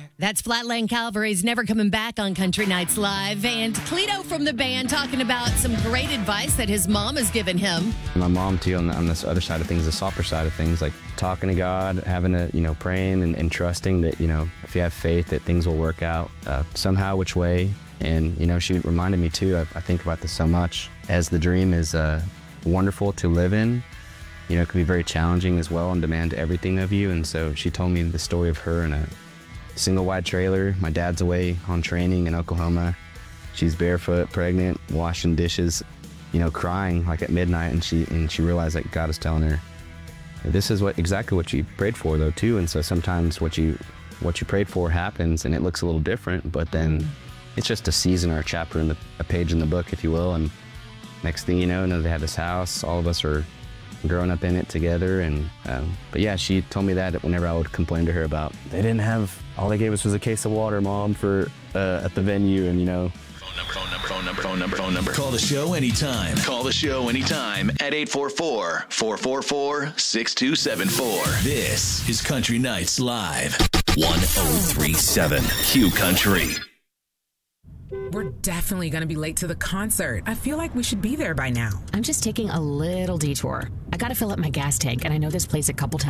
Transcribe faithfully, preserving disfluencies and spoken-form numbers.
That's Flatland Calvary's Never Coming Back on Country Nights Live. And Cleto from the band talking about some great advice that his mom has given him. My mom, too, on, the, on this other side of things, the softer side of things, like talking to God, having a, you know, praying and, and trusting that, you know, if you have faith that things will work out uh, somehow, which way. And, you know, she reminded me, too, I, I think about this so much, as the dream is uh, wonderful to live in. You know, it can be very challenging as well and demand everything of you. And so she told me the story of her in a single wide trailer. My dad's away on training in Oklahoma. She's barefoot, pregnant, washing dishes, you know, crying like at midnight. And she and she realized that God is telling her, this is what exactly what you prayed for, though, too. And so sometimes what you what you prayed for happens, and it looks a little different. But then it's just a season or a chapter in the a page in the book, if you will. And next thing you know, you know they have this house. All of us are growing up in it together. And um, but yeah, she told me that whenever I would complain to her about they didn't have, all they gave us was a case of water, Mom, for uh, at the venue. And you know, phone number, phone number, phone number, phone number, phone number. Call the show anytime. Call the show anytime at eight four four, four four four, six two seven four. This is Country Nights Live. one oh three point seven Q Country. We're definitely going to be late to the concert. I feel like we should be there by now. I'm just taking a little detour. I got to fill up my gas tank, and I know this place a couple times.